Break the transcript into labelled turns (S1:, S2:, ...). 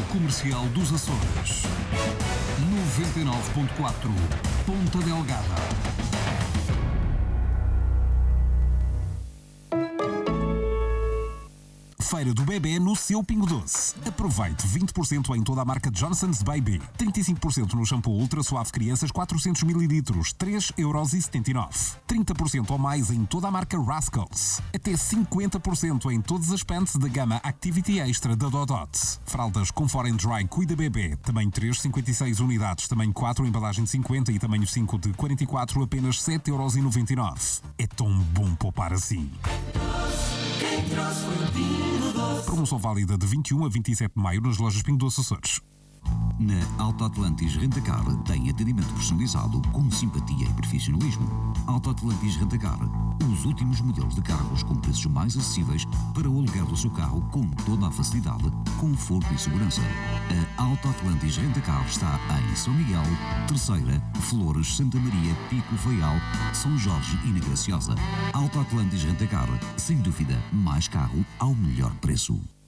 S1: Rádio Comercial dos Açores. 99.4 Ponta Delgada. Feira do Bebê no seu Pingo Doce. Aproveite 20% em toda a marca Johnson's Baby. 35% no shampoo Ultra Suave Crianças 400 ml, 3,79€. 30% ou mais em toda a marca Rascals. Até 50% em todas as pants da gama Activity Extra da Dodot. Fraldas Comfort and Dry Cuida Bebê. Tamanho 3, 56 unidades. Tamanho 4, embalagem de 50 e tamanho 5 de 44, apenas 7,99€. É tão bom poupar assim.
S2: Quem trouxe foi o Pingo Doce.
S1: Promoção válida de 21 a 27 de maio nas lojas Pingo Doce Açores.
S3: Na Auto Atlantis Rentacar tem atendimento personalizado com simpatia e profissionalismo. Auto Atlantis Rentacar, os últimos modelos de carros com preços mais acessíveis para o aluguer do seu carro com toda a facilidade, conforto e segurança. A Auto Atlantis Rentacar está em São Miguel, Terceira, Flores, Santa Maria, Pico, Faial, São Jorge e na Graciosa. Auto Atlantis Rentacar, sem dúvida, mais carro ao melhor preço.